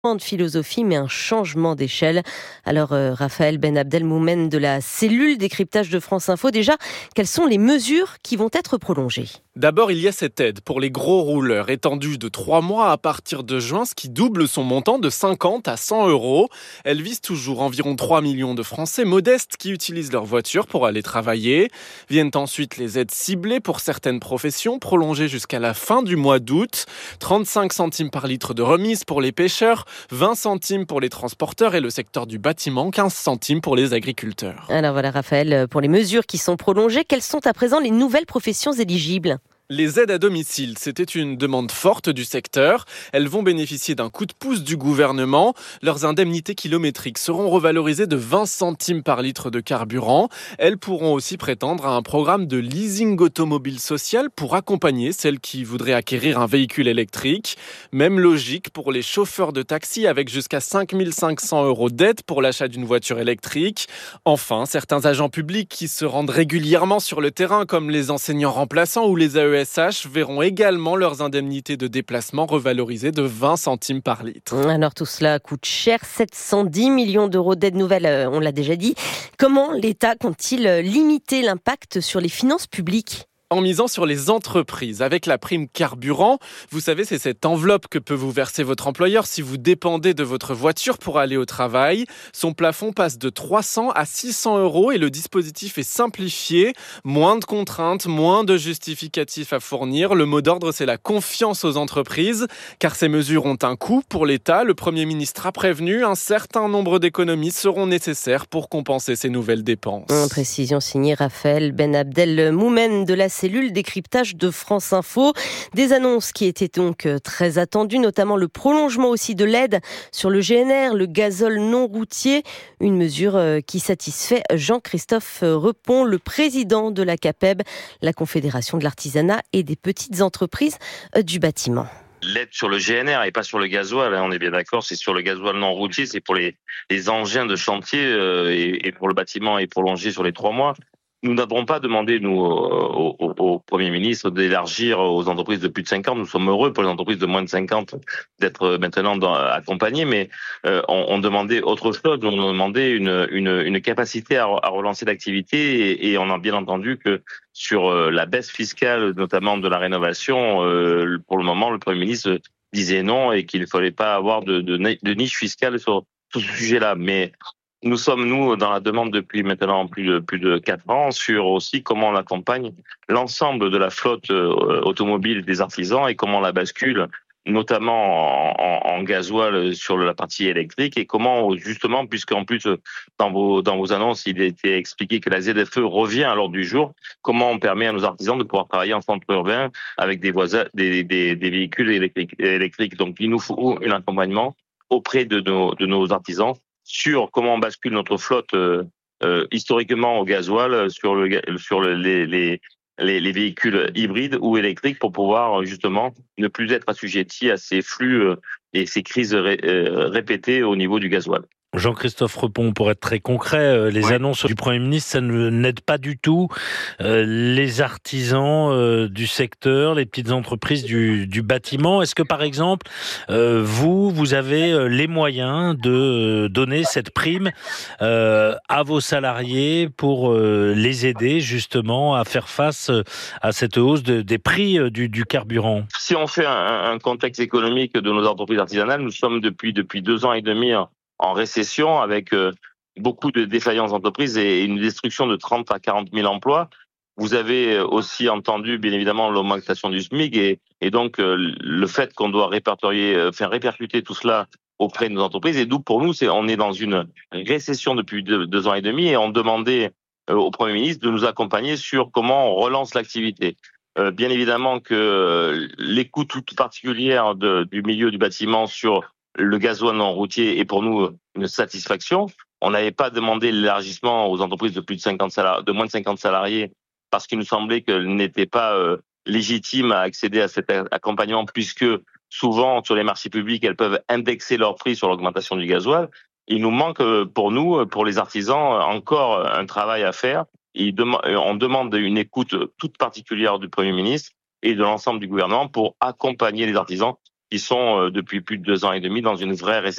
De philosophie, mais un changement d'échelle. Alors, Raphaël Ben Abdelmoumen de la cellule décryptage de France Info, déjà, quelles sont les mesures qui vont être prolongées ? D'abord, il y a cette aide pour les gros rouleurs, étendue de 3 mois à partir de juin, ce qui double son montant de 50 à 100 euros. Elle vise toujours environ 3 millions de Français modestes qui utilisent leur voiture pour aller travailler. Viennent ensuite les aides ciblées pour certaines professions, prolongées jusqu'à la fin du mois d'août. 35 centimes par litre de remise pour les pêcheurs, 20 centimes pour les transporteurs et le secteur du bâtiment, 15 centimes pour les agriculteurs. Alors voilà, Raphaël, pour les mesures qui sont prolongées, quelles sont à présent les nouvelles professions éligibles ? Les aides à domicile, c'était une demande forte du secteur. Elles vont bénéficier d'un coup de pouce du gouvernement. Leurs indemnités kilométriques seront revalorisées de 20 centimes par litre de carburant. Elles pourront aussi prétendre à un programme de leasing automobile social pour accompagner celles qui voudraient acquérir un véhicule électrique. Même logique pour les chauffeurs de taxi avec jusqu'à 5 500 euros d'aide pour l'achat d'une voiture électrique. Enfin, certains agents publics qui se rendent régulièrement sur le terrain comme les enseignants remplaçants ou les AESH verront également leurs indemnités de déplacement revalorisées de 20 centimes par litre. Alors tout cela coûte cher, 710 millions d'euros d'aide nouvelle, on l'a déjà dit. Comment l'État compte-t-il limiter l'impact sur les finances publiques ? En misant sur les entreprises, avec la prime carburant. Vous savez, c'est cette enveloppe que peut vous verser votre employeur si vous dépendez de votre voiture pour aller au travail. Son plafond passe de 300 à 600 euros et le dispositif est simplifié. Moins de contraintes, moins de justificatifs à fournir. Le mot d'ordre, c'est la confiance aux entreprises, car ces mesures ont un coût pour l'État. Le Premier ministre a prévenu, un certain nombre d'économies seront nécessaires pour compenser ces nouvelles dépenses. Précision signée Raphaël Ben Abdelmoumen de la cellule décryptage de France Info. Des annonces qui étaient donc très attendues, notamment le prolongement aussi de l'aide sur le GNR, le gazole non routier. Une mesure qui satisfait Jean-Christophe Repon, le président de la CAPEB, la Confédération de l'artisanat et des petites entreprises du bâtiment. L'aide sur le GNR et pas sur le gasoil, on est bien d'accord, c'est sur le gasoil non routier, c'est pour les engins de chantier et pour le bâtiment est prolongé sur les 3 mois. Nous n'avons pas demandé, nous, au Premier ministre d'élargir aux entreprises de plus de 50. Nous sommes heureux pour les entreprises de moins de 50 d'être maintenant accompagnées, mais on demandait autre chose. On demandait une capacité à relancer l'activité et on a bien entendu que sur la baisse fiscale, notamment de la rénovation, pour le moment, le Premier ministre disait non et qu'il ne fallait pas avoir de niche fiscale sur ce sujet-là. Mais nous sommes, dans la demande depuis maintenant plus de 4 ans sur aussi comment on accompagne l'ensemble de la flotte automobile des artisans et comment on la bascule, notamment en gasoil sur la partie électrique et comment, justement, puisqu'en plus, dans vos annonces, il était expliqué que la ZFE revient à l'ordre du jour, comment on permet à nos artisans de pouvoir travailler en centre urbain avec des véhicules électriques. Donc, il nous faut un accompagnement auprès de nos artisans sur comment on bascule notre flotte historiquement au gasoil sur les véhicules hybrides ou électriques pour pouvoir justement ne plus être assujettis à ces flux et ces crises répétées au niveau du gasoil. Jean-Christophe Repon, pour être très concret, les annonces du Premier ministre, ça n'aide pas du tout les artisans du secteur, les petites entreprises du bâtiment. Est-ce que, par exemple, vous avez les moyens de donner cette prime à vos salariés pour les aider justement à faire face à cette hausse des prix du carburant ? Si on fait un contexte économique de nos entreprises artisanales, nous sommes depuis 2 ans et demi en récession avec beaucoup de défaillances d'entreprises et une destruction de 30 à 40 000 emplois. Vous avez aussi entendu, bien évidemment, l'augmentation du SMIC et donc le fait qu'on doit faire répercuter tout cela auprès de nos entreprises. Et d'où, pour nous, on est dans une récession depuis 2 ans et demi et on demandait au Premier ministre de nous accompagner sur comment on relance l'activité. Bien évidemment que l'écoute toute particulière du milieu du bâtiment sur le gasoil non routier est pour nous une satisfaction. On n'avait pas demandé l'élargissement aux entreprises de moins de 50 salariés parce qu'il nous semblait qu'elles n'étaient pas légitimes à accéder à cet accompagnement puisque souvent sur les marchés publics, elles peuvent indexer leur prix sur l'augmentation du gasoil. Il nous manque pour nous, pour les artisans, encore un travail à faire. On demande une écoute toute particulière du Premier ministre et de l'ensemble du gouvernement pour accompagner les artisans qui sont depuis plus de 2 ans et demi dans une vraie récession.